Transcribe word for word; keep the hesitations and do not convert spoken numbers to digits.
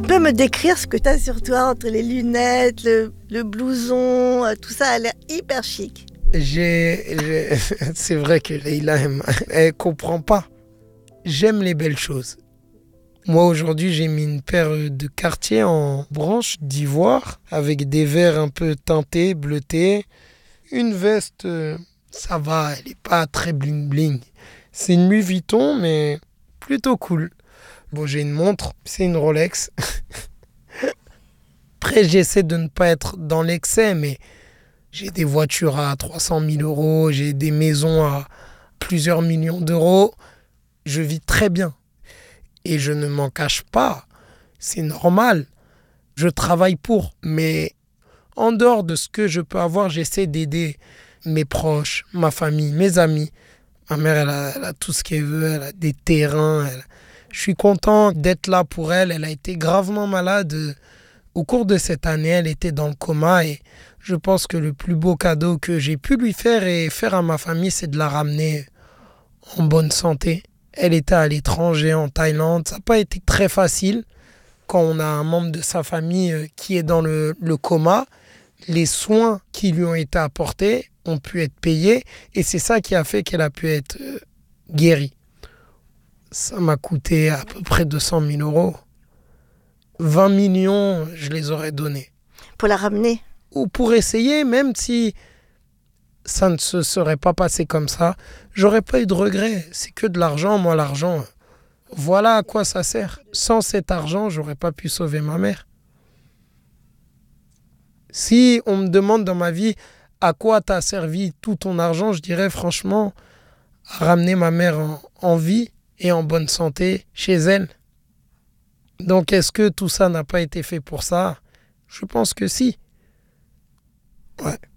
peux me décrire ce que tu as sur toi, entre les lunettes, le, le blouson, euh, tout ça a l'air hyper chic. J'ai, j'ai- c'est vrai que Leïla, elle, m'a- elle comprend pas. J'aime les belles choses. Moi, aujourd'hui, j'ai mis une paire de quartiers en branche d'ivoire avec des verres un peu teintés, bleutés. Une veste, euh, ça va, elle est pas très bling bling. C'est une Louis Vuitton, mais plutôt cool. Bon, j'ai une montre, c'est une Rolex. Après, j'essaie de ne pas être dans l'excès, mais j'ai des voitures à trois cent mille euros, j'ai des maisons à plusieurs millions d'euros. Je vis très bien et je ne m'en cache pas. C'est normal. Je travaille pour, mais en dehors de ce que je peux avoir, j'essaie d'aider mes proches, ma famille, mes amis. Ma mère, elle a, elle a tout ce qu'elle veut, elle a des terrains. elle- Je suis content d'être là pour elle. Elle a été gravement malade. euh, Au cours de cette année, elle était dans le coma et je pense que le plus beau cadeau que j'ai pu lui faire et faire à ma famille, c'est de la ramener en bonne santé. Elle était à l'étranger, en Thaïlande. Ça n'a pas été très facile quand on a un membre de sa famille euh, qui est dans le, le coma. Les soins qui lui ont été apportés ont pu être payés et c'est ça qui a fait qu'elle a pu être euh, guérie. Ça m'a coûté à peu près deux cent mille euros. vingt millions, je les aurais donnés. Pour la ramener. Ou pour essayer, même si ça ne se serait pas passé comme ça, j'aurais pas eu de regrets. C'est que de l'argent, moi l'argent. Voilà à quoi ça sert. Sans cet argent, j'aurais pas pu sauver ma mère. Si on me demande dans ma vie à quoi t'as servi tout ton argent, je dirais franchement à ramener ma mère en, en vie et en bonne santé chez elle. Donc est-ce que tout ça n'a pas été fait pour ça? Je pense que si. Ouais.